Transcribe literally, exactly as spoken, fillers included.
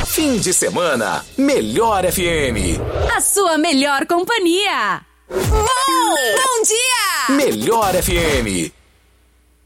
Fim de semana, Melhor F M. A sua melhor companhia. Bom, bom dia! Melhor F M.